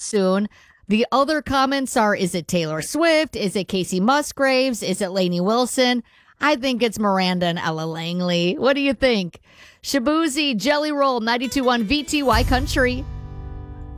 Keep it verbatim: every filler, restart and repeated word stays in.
soon. The other comments are, is it Taylor Swift? Is it Casey Musgraves? Is it Lainey Wilson? I think it's Miranda and Ella Langley. What do you think? Shabuzi, Jelly Roll, ninety-two point one V T Y Country.